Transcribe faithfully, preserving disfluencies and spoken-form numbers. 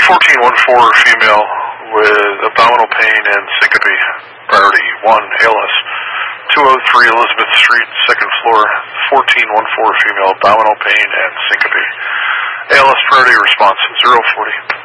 fourteen one four female with abdominal pain and syncope. Priority one, A L S. two oh three Elizabeth Street, second floor. fourteen one four female, abdominal pain and syncope. A L S priority response zero forty.